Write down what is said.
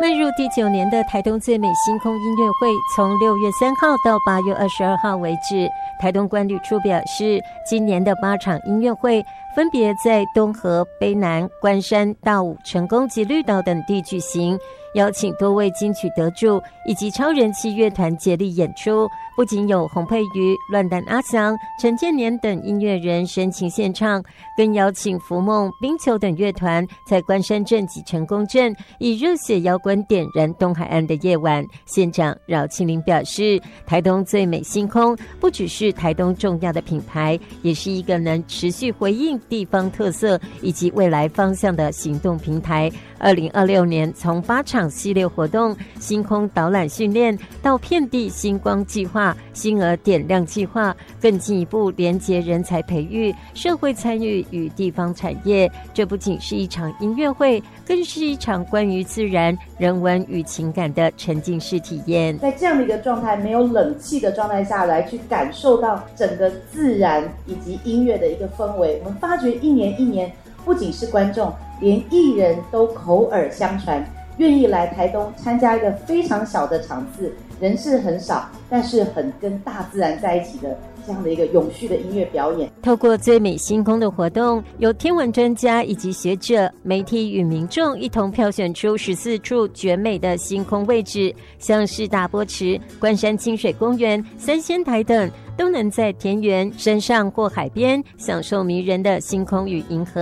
迈入第9年的台东最美星空音乐会，从6月3号到8月22号为止。台东观旅处表示，今年的8场音乐会分别在东河、卑南、关山、大武、成功及绿岛等地举行，邀请多位金曲得主以及超人气乐团接力演出。不仅有洪佩瑜、乱弹阿翔、陈建年等音乐人深情献唱，更邀请福梦、冰球等乐团在关山镇及成功镇以热血摇滚点燃东海岸的夜晚。县长饶庆林表示，台东最美星空不只是台东重要的品牌，也是一个能持续回应地方特色以及未来方向的行动平台。2026年从8场系列活动、星空导览训练到遍地星光计划、星儿点亮计划，更进一步连结人才培育、社会参与与地方产业。这不仅是一场音乐会，更是一场关于自然、人文与情感的沉浸式体验。 在这样的一个状态，没有冷气的状态下来去感受到整个自然以及音乐的一个氛围，我们发觉一年一年，不仅是观众，连艺人都口耳相传，愿意来台东参加一个非常小的场次，人是很少，但是很跟大自然在一起的这样的一个永续的音乐表演。 透过最美星空的活动，由天文专家以及学者、媒体与民众一同票选出14处绝美的星空位置，像是大波池、关山清水公园、三仙台等，都能在田园、山上或海边享受迷人的星空与银河。